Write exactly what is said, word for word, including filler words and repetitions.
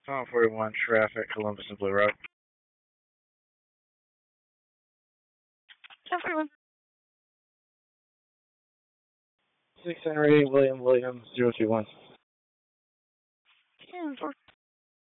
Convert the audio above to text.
Tom forty-one traffic, Columbus and Blue Road. Tom forty-one. six Henry, William William, zero two one. ten four.